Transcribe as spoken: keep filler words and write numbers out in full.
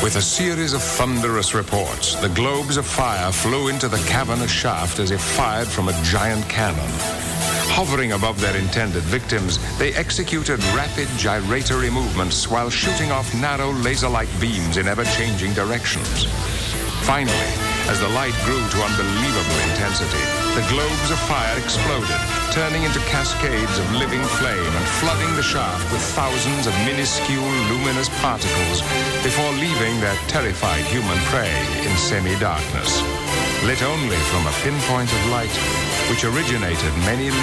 With a series of thunderous reports, the globes of fire flew into the cavernous shaft as if fired from a giant cannon. Hovering above their intended victims, they executed rapid gyratory movements while shooting off narrow laser-like beams in ever-changing directions. Finally, as the light grew to unbelievable intensity, the globes of fire exploded, turning into cascades of living flame and flooding the shaft with thousands of minuscule luminous particles before leaving their terrified human prey in semi-darkness, lit only from a pinpoint of light which originated many